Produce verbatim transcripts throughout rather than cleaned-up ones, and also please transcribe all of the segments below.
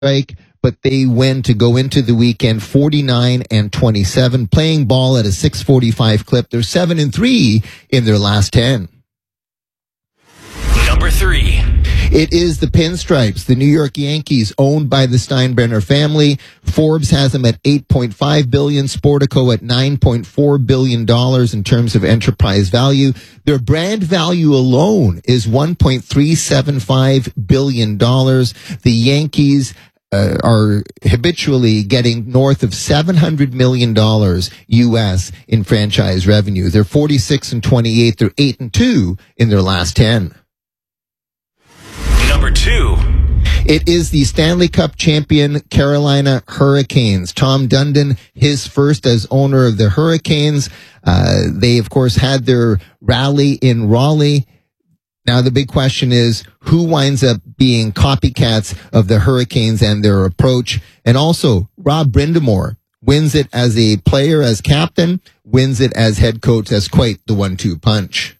strike, but they win to go into the weekend forty-nine and twenty-seven, playing ball at a six forty-five clip. They're seven and three in their last ten. Number three. It is the Pinstripes, the New York Yankees, owned by the Steinbrenner family. Forbes has them at eight point five billion dollars, Sportico at nine point four billion dollars in terms of enterprise value. Their brand value alone is one point three seven five billion dollars. The Yankees uh, are habitually getting north of seven hundred million dollars U S in franchise revenue. They're forty-six and twenty-eight. They're eight and two in their last ten. Number two. It is the Stanley Cup champion Carolina Hurricanes. Tom Dundon, his first as owner of the Hurricanes. Uh, they, of course, had their rally in Raleigh. Now, the big question is, who winds up being copycats of the Hurricanes and their approach? And also, Rob Brindamore wins it as a player, as captain, wins it as head coach, as quite the one two punch.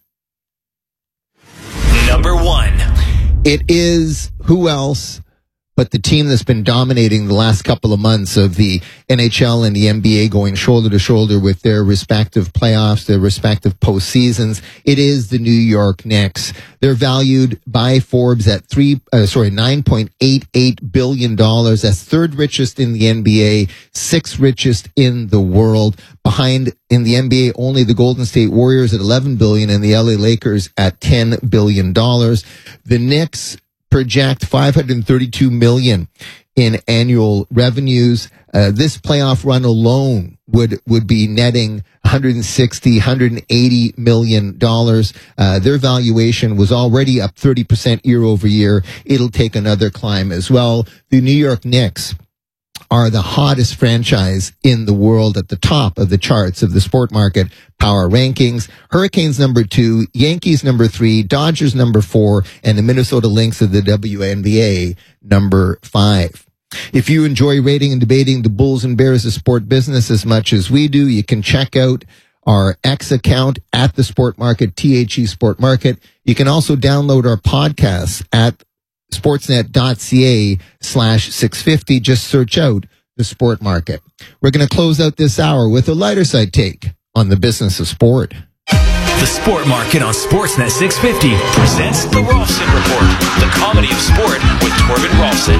Number one. It is, who else but the team that's been dominating the last couple of months of the N H L and the N B A, going shoulder to shoulder with their respective playoffs, their respective postseasons. It is the New York Knicks. They're valued by Forbes at three, uh, sorry, nine point eight eight billion dollars. That's third richest in the N B A, sixth richest in the world. Behind in the N B A, only the Golden State Warriors at eleven billion dollars and the L A Lakers at ten billion dollars. The Knicks project five hundred thirty-two million dollars in annual revenues. Uh, this playoff run alone would, would be netting one hundred sixty, one hundred eighty million dollars. Uh, their valuation was already up thirty percent year over year. It'll take another climb as well. The New York Knicks are the hottest franchise in the world, at the top of the charts of the sport market power rankings. Hurricanes number two, Yankees number three, Dodgers number four, and the Minnesota Lynx of the W N B A number five. If you enjoy rating and debating the Bulls and Bears of sport business as much as we do, you can check out our X account at the Sport Market, T H E Sport Market. You can also download our podcasts at sportsnet.ca slash 650. Just search out the Sport Market. We're going to close out this hour with a lighter side take on the business of sport. The Sport Market on Sportsnet six fifty presents the Rolfson Report, the comedy of sport with Torben Rolfson.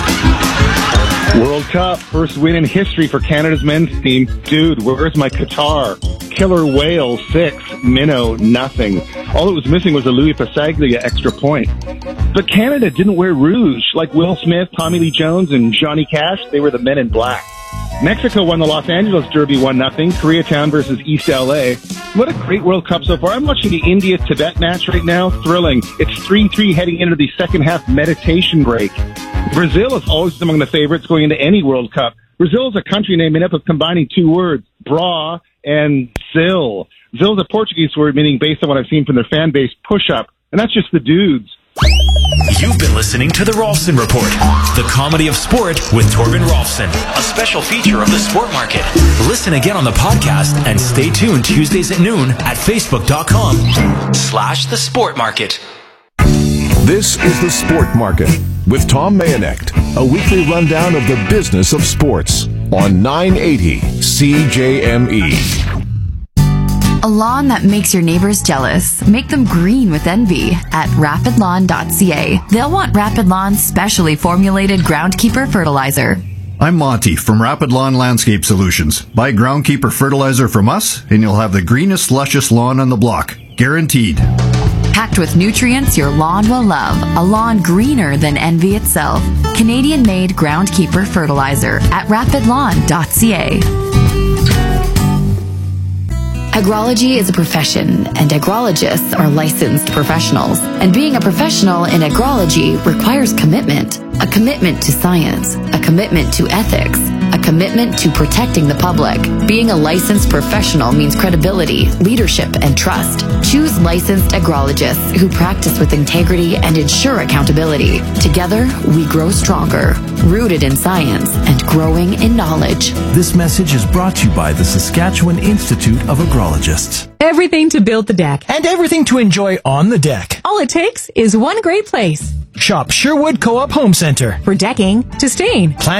World Cup, first win in history for Canada's men's team. Dude, where's my Qatar? Killer Whale, six. Minnow, nothing. All it was missing was a Louis Pasaglia extra point. But Canada didn't wear rouge. Like Will Smith, Tommy Lee Jones, and Johnny Cash, they were the men in black. Mexico won the Los Angeles Derby one nothing. Koreatown versus East L A. What a great World Cup so far. I'm watching the India-Tibet match right now. Thrilling. It's three three heading into the second half meditation break. Brazil is always among the favorites going into any World Cup. Brazil is a country name made up of combining two words, bra and zil. Zil is a Portuguese word meaning, based on what I've seen from their fan base, push-up. And that's just the dudes. You've been listening to the Rolfson Report, the comedy of sport with Torben Rolfson, a special feature of the Sport Market. Listen again on the podcast and stay tuned Tuesdays at noon at facebook.com slash the Sport Market. This is the Sport Market with Tom Mayonet, a weekly rundown of the business of sports on nine eighty C J M E. A lawn that makes your neighbors jealous. Make them green with envy at rapid lawn dot c a. They'll want Rapid Lawn's specially formulated Groundkeeper fertilizer. I'm Monty from Rapid Lawn Landscape Solutions. Buy Groundkeeper fertilizer from us, and you'll have the greenest, luscious lawn on the block. Guaranteed. Packed with nutrients your lawn will love. A lawn greener than envy itself. Canadian-made Groundkeeper fertilizer at rapid lawn dot c a. Agrology is a profession, and agrologists are licensed professionals. And being a professional in agrology requires commitment. A commitment to science, a commitment to ethics, a commitment to protecting the public. Being a licensed professional means credibility, leadership, and trust. Choose licensed agrologists who practice with integrity and ensure accountability. Together, we grow stronger, rooted in science and growing in knowledge. This message is brought to you by the Saskatchewan Institute of Agrologists. Everything to build the deck. And everything to enjoy on the deck. All it takes is one great place. Shop Sherwood Co-op Home Center. For decking to stain. Plan